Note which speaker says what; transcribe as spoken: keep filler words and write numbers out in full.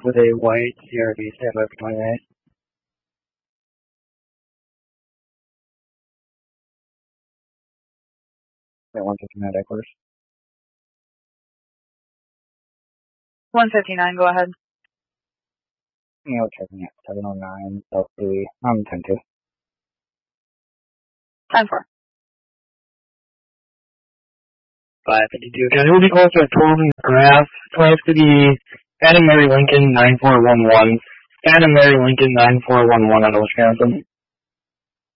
Speaker 1: with a white C R V, stand by for twenty-eight. Yeah, one fifty-nine decklers.
Speaker 2: one fifty-nine, go ahead.
Speaker 1: You know, checking at seven oh nine, L C, um, ten two.
Speaker 2: ten four.
Speaker 3: five fifty-two. Can you be closer to twelve graph? Claims to be Phantom Mary Lincoln nine four one one. Phantom Mary Lincoln nine four one one out of Wisconsin.